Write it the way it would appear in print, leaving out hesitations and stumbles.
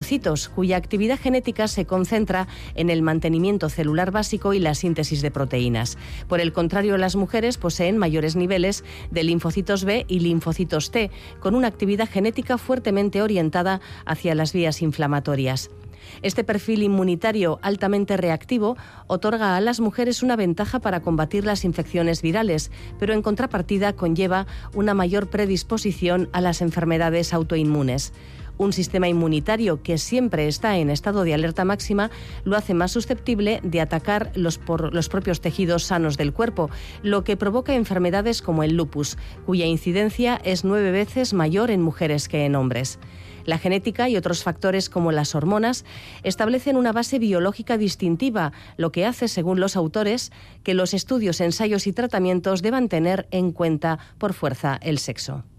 linfocitos, cuya actividad genética se concentra en el mantenimiento celular básico y la síntesis de proteínas. Por el contrario, las mujeres poseen mayores niveles de linfocitos B y linfocitos T, con una actividad genética fuertemente orientada hacia las vías inflamatorias. Este perfil inmunitario altamente reactivo otorga a las mujeres una ventaja para combatir las infecciones virales, pero en contrapartida conlleva una mayor predisposición a las enfermedades autoinmunes. Un sistema inmunitario que siempre está en estado de alerta máxima lo hace más susceptible de atacar los propios tejidos sanos del cuerpo, lo que provoca enfermedades como el lupus, cuya incidencia es 9 veces mayor en mujeres que en hombres. La genética y otros factores como las hormonas establecen una base biológica distintiva, lo que hace, según los autores, que los estudios, ensayos y tratamientos deban tener en cuenta por fuerza el sexo.